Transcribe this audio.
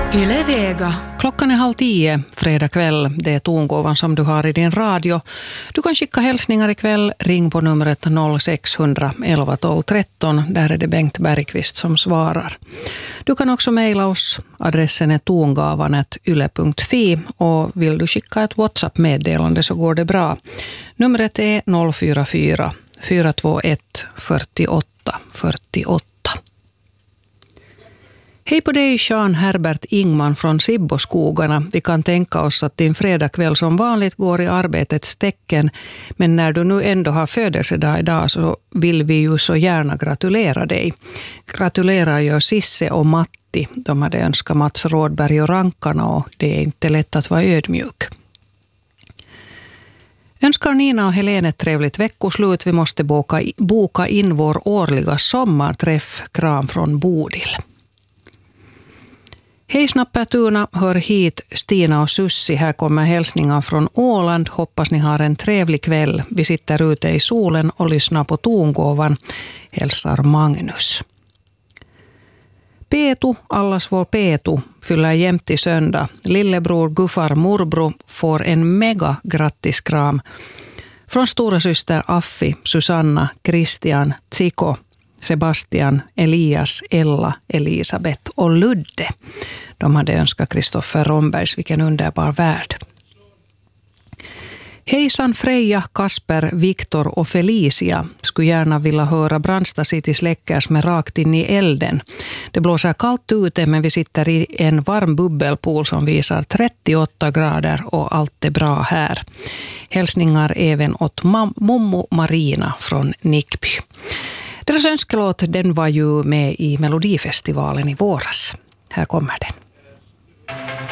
Yle Vega. Klockan är 9:30 fredag kväll. Det är tongåvan som du har i din radio. Du kan skicka hälsningar ikväll. Ring på numret 0600 11 12 13. Där är det Bengt Bergqvist som svarar. Du kan också mejla oss. Adressen är tongavan@yle.fi. Och vill du skicka ett WhatsApp-meddelande så går det bra. Numret är 044 421 48 48. Hej på dig, Jean Herbert Ingman från Sibboskogarna. Vi kan tänka oss att din fredagkväll som vanligt går i arbetets tecken. Men när du nu ändå har födelsedag idag så vill vi ju så gärna gratulera dig. Gratulerar gör Sisse och Matti. De hade önskat Mats Rådberg och Rankarna och det är inte lätt att vara ödmjuk. Önskar Nina och Helene ett trevligt veckoslut. Vi måste boka in vår årliga sommarträff. Kram från Bodil. Hej Snappertuna, hör hit Stina och Sussi. Här kommer hälsningar från Åland. Hoppas ni har en trevlig kväll. Vi sitter ute i solen och lyssnar på tongåvan. Hälsar Magnus. Petu, allas vår Petu, fyller jämt i söndag. Lillebror Guffar morbror får en mega grattiskram. Från stora syster Affi, Susanna, Christian, Tsiko, Sebastian, Elias, Ella, Elisabeth och Ludde. De hade önskat Kristoffer Rombergs, vilken underbar värld. Hejsan Freja, Kasper, Viktor och Felicia. Skulle gärna vilja höra Brandsta City Släckers med rakt in i elden. Det blåser kallt ute men vi sitter i en varm bubbelpool som visar 38 grader och allt är bra här. Hälsningar även åt Mommo Marina från Nickby. Deras önskelåt den var ju med i Melodifestivalen i våras. Här kommer den.